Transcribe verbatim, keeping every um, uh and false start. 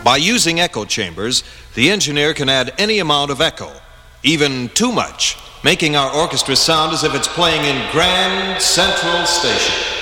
By using echo chambers, the engineer can add any amount of echo, even too much, making our orchestra sound as if it's playing in Grand Central Station.